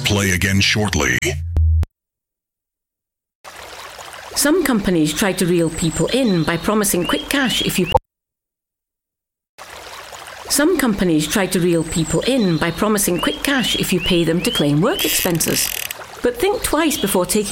play again shortly. Some companies try to reel people in by promising quick cash if you... Some companies try to reel people in by promising quick cash if you pay them to claim work expenses. But think twice before taking